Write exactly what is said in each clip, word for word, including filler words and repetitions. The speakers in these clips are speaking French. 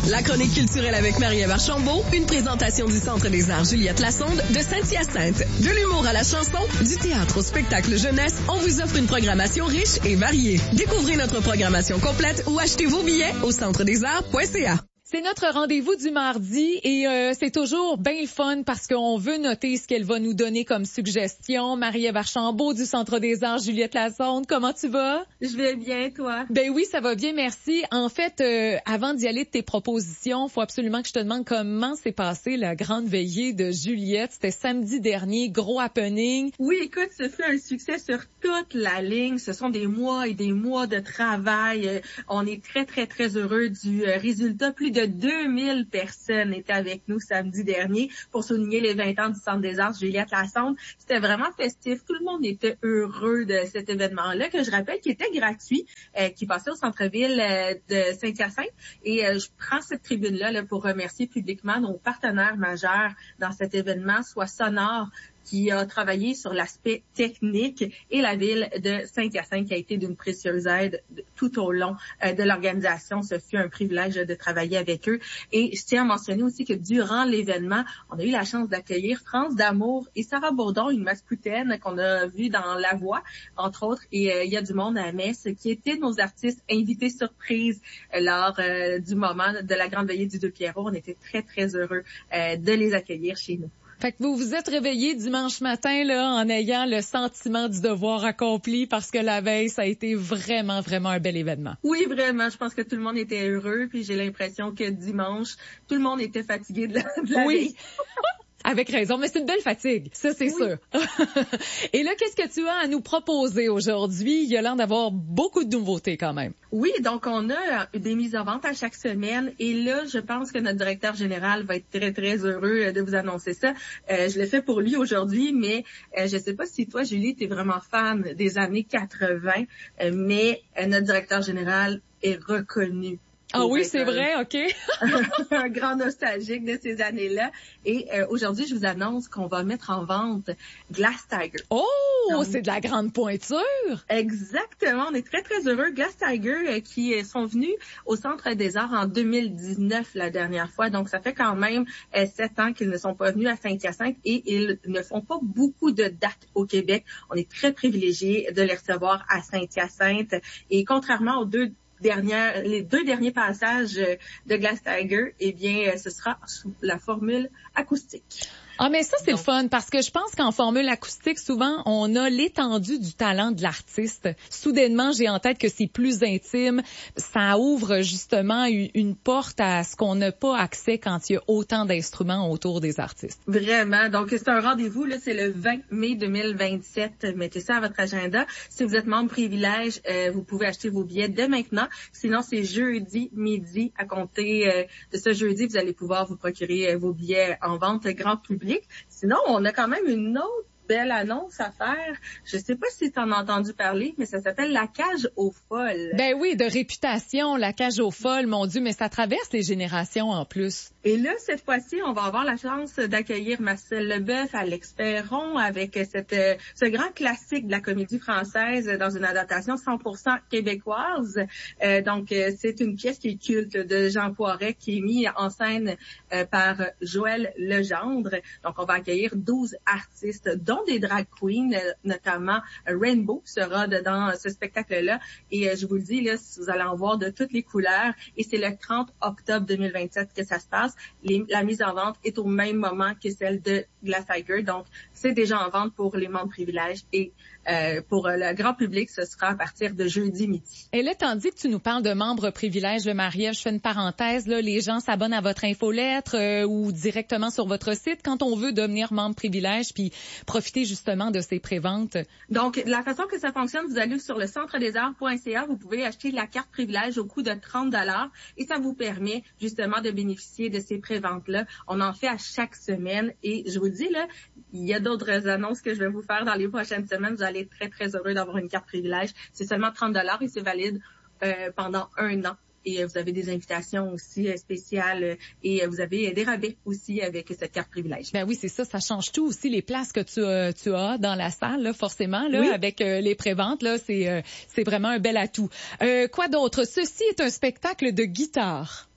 La chronique culturelle avec Marie-Ève Archambault, une présentation du Centre des arts Juliette Lassonde de Saint-Hyacinthe. De l'humour à la chanson, du théâtre au spectacle jeunesse, on vous offre une programmation riche et variée. Découvrez notre programmation complète ou achetez vos billets au centre des arts point c a. C'est notre rendez-vous du mardi et euh, c'est toujours bien le fun parce qu'on veut noter ce qu'elle va nous donner comme suggestion. Marie-Ève Archambault du Centre des arts Juliette Lassonde, comment tu vas? Je vais bien, toi? Ben oui, ça va bien, merci. En fait, euh, avant d'y aller de tes propositions, faut absolument que je te demande comment s'est passée la grande veillée de Juliette. C'était samedi dernier, gros happening. Oui, écoute, ce fut un succès sur toute la ligne. Ce sont des mois et des mois de travail. Euh, on est très, très, très heureux du euh, résultat. Plus de deux mille personnes étaient avec nous samedi dernier pour souligner les vingt ans du Centre des arts Juliette Lassonde. C'était vraiment festif. Tout le monde était heureux de cet événement-là, que je rappelle qui était gratuit, euh, qui passait au centre-ville euh, de Saint-Hyacinthe. Et euh, je prends cette tribune-là là, pour remercier publiquement nos partenaires majeurs dans cet événement, soit Sonore, qui a travaillé sur l'aspect technique, et la ville de Saint-Hyacinthe qui a été d'une précieuse aide tout au long euh, de l'organisation. Ce fut un privilège de travailler avec eux. Et je tiens à mentionner aussi que durant l'événement, on a eu la chance d'accueillir France D'Amour et Sarah Bourdon, une mascoutaine qu'on a vue dans La Voix, entre autres. Et euh, il y a du monde à Metz qui étaient nos artistes invités surprises euh, lors euh, du moment de la grande veillée du Deux-Pierrots. On était très, très heureux euh, de les accueillir chez nous. Fait que vous vous êtes réveillé dimanche matin là en ayant le sentiment du devoir accompli parce que la veille, ça a été vraiment, vraiment un bel événement. Oui, vraiment. Je pense que tout le monde était heureux. Puis j'ai l'impression que dimanche, tout le monde était fatigué de la, de la oui. veille. Avec raison, mais c'est une belle fatigue, ça c'est oui. sûr. Et là, qu'est-ce que tu as à nous proposer aujourd'hui? Il y a l'air d'avoir beaucoup de nouveautés quand même. Oui, donc on a des mises en vente à chaque semaine et là, je pense que notre directeur général va être très, très heureux de vous annoncer ça. Euh, je l'ai fait pour lui aujourd'hui, mais euh, je sais pas si toi, Julie, tu es vraiment fan des années quatre-vingts, euh, mais euh, notre directeur général est reconnu. Ah oui, c'est vrai, OK. un grand nostalgique de ces années-là. Et euh, aujourd'hui, je vous annonce qu'on va mettre en vente Glass Tiger. Oh, donc, c'est de la grande pointure. Exactement, on est très, très heureux. Glass Tiger euh, qui euh, sont venus au Centre des arts en deux mille dix-neuf la dernière fois. Donc, ça fait quand même euh, sept ans qu'ils ne sont pas venus à Saint-Hyacinthe et ils ne font pas beaucoup de dates au Québec. On est très privilégiés de les recevoir à Saint-Hyacinthe. Et contrairement aux deux Dernière, les deux derniers passages de Glass Tiger, eh bien, ce sera sous la formule acoustique. Ah, mais ça, c'est Donc, le fun parce que je pense qu'en formule acoustique, souvent, on a l'étendue du talent de l'artiste. Soudainement, j'ai en tête que c'est plus intime. Ça ouvre justement une porte à ce qu'on n'a pas accès quand il y a autant d'instruments autour des artistes. Vraiment. Donc, c'est un rendez-vous, là, c'est le vingt mai deux mille vingt-sept. Mettez ça à votre agenda. Si vous êtes membre privilège, euh, vous pouvez acheter vos billets dès maintenant. Sinon, c'est jeudi midi. À compter euh, de ce jeudi, vous allez pouvoir vous procurer euh, vos billets en vente grand public. Sinon, on a quand même une autre belle annonce à faire. Je sais pas si tu en as entendu parler, mais ça s'appelle La Cage aux Folles. Ben oui, de réputation, La Cage aux Folles, mon Dieu, mais ça traverse les générations en plus. Et là, cette fois-ci, on va avoir la chance d'accueillir Marcel Leboeuf, Alex Perron, avec cette, ce grand classique de la comédie française dans une adaptation cent pour cent québécoise. Euh, donc, c'est une pièce qui est culte de Jean Poiret, qui est mise en scène euh, par Joël Legendre. Donc, on va accueillir douze artistes, dont des drag queens, notamment Rainbow sera dans ce spectacle-là. Et euh, je vous le dis, là, vous allez en voir de toutes les couleurs. Et c'est le trente octobre deux mille vingt-sept que ça se passe. Les, la mise en vente est au même moment que celle de Glass Tiger. Donc, c'est déjà en vente pour les membres privilèges et euh, pour le grand public, ce sera à partir de jeudi midi. Et là, tandis que tu nous parles de membres privilèges, le Marie-Ève, je fais une parenthèse, là, les gens s'abonnent à votre infolettre euh, ou directement sur votre site quand on veut devenir membre privilège puis profiter justement de ces préventes. Donc, la façon que ça fonctionne, vous allez sur le centre des arts point c a, vous pouvez acheter la carte privilège au coût de trente dollars et ça vous permet justement de bénéficier de ces préventes-là. On en fait à chaque semaine et je vous dis, là, il y a d'autres annonces que je vais vous faire dans les prochaines semaines. Vous allez être très, très heureux d'avoir une carte privilège. C'est seulement trente dollars et c'est valide euh, pendant un an. Et vous avez des invitations aussi spéciales et vous avez des rabais aussi avec cette carte privilège. Ben oui, c'est ça, ça change tout aussi les places que tu, euh, tu as dans la salle, là, forcément, là, oui. Avec euh, les préventes, là, c'est euh, c'est vraiment un bel atout. Euh, quoi d'autre? Ceci est un spectacle de guitare.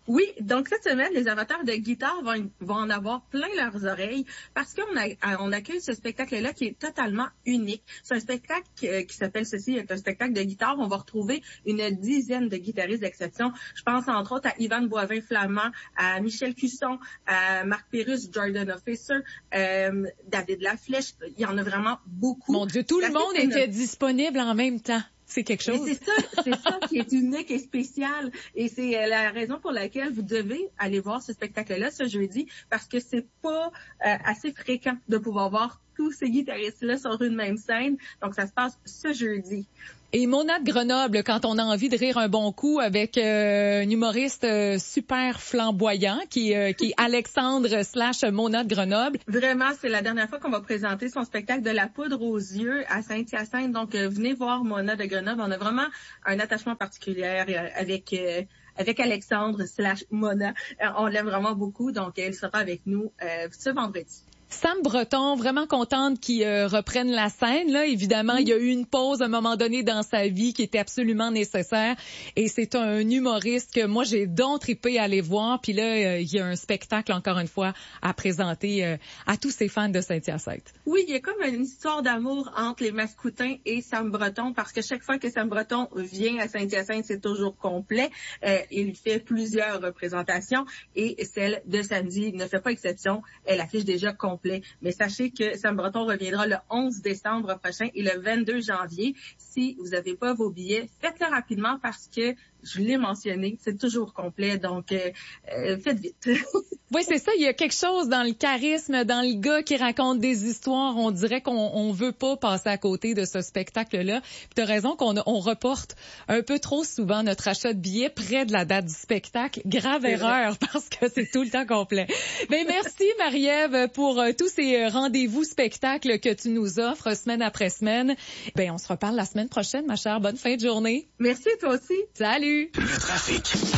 Oui, donc cette semaine, les amateurs de guitare vont, vont en avoir plein leurs oreilles parce qu'on a, on accueille ce spectacle-là qui est totalement unique. C'est un spectacle qui, qui s'appelle ceci, est un spectacle de guitare. On va retrouver une dizaine de guitaristes d'exception. Je pense entre autres à Yvan Boivin-Flamand, à Michel Cusson, à Marc Pérus, Jordan Officer, euh, David Laflèche. Il y en a vraiment beaucoup. Mon Dieu, tout le monde était disponible en même temps. C'est quelque chose. Et c'est ça, c'est ça qui est unique et spécial. Et c'est la raison pour laquelle vous devez aller voir ce spectacle-là ce jeudi, parce que c'est pas euh, assez fréquent de pouvoir voir tous ces guitaristes-là sur une même scène. Donc, ça se passe ce jeudi. Et Mona de Grenoble, quand on a envie de rire un bon coup avec euh, un humoriste euh, super flamboyant qui, euh, qui est Alexandre slash Mona de Grenoble. Vraiment, c'est la dernière fois qu'on va présenter son spectacle de la poudre aux yeux à Saint-Hyacinthe. Donc, euh, venez voir Mona de Grenoble. On a vraiment un attachement particulier euh, avec... Euh, avec Alexandre slash Mona. Euh, on l'aime vraiment beaucoup, donc elle sera avec nous euh, ce vendredi. Sam Breton, vraiment contente qu'il euh, reprenne la scène. Là, évidemment, il y a eu une pause à un moment donné dans sa vie qui était absolument nécessaire. Et c'est un humoriste que moi, j'ai donc trippé à aller voir. Puis là, euh, il y a un spectacle, encore une fois, à présenter euh, à tous ces fans de Saint-Hyacinthe. Oui, il y a comme une histoire d'amour entre les Mascoutins et Sam Breton, parce que chaque fois que Sam Breton vient à Saint-Hyacinthe, c'est toujours complet. Euh, il fait plusieurs représentations et celle de samedi ne fait pas exception. Elle affiche déjà complet. Mais sachez que Sam Breton reviendra le onze décembre prochain et le vingt-deux janvier. Si vous n'avez pas vos billets, faites-le rapidement parce que, je l'ai mentionné, c'est toujours complet. Donc, euh, euh, faites vite. Oui, c'est ça. Il y a quelque chose dans le charisme, dans le gars qui raconte des histoires. On dirait qu'on on veut pas passer à côté de ce spectacle-là. Tu as raison qu'on on reporte un peu trop souvent notre achat de billets près de la date du spectacle. Grave c'est erreur vrai. Parce que c'est tout le temps complet. Mais merci, Marie-Ève, pour euh, tous ces rendez-vous spectacles que tu nous offres semaine après semaine. Ben, on se reparle la semaine prochaine, ma chère. Bonne fin de journée. Merci, toi aussi. Salut. Le trafic.